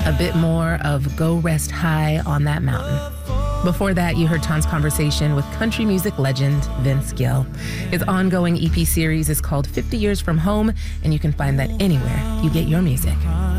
a bit more of Go Rest High on That Mountain. Before that, you heard Ton's conversation with country music legend Vince Gill. His ongoing EP series is called 50 Years From Home, and you can find that anywhere you get your music.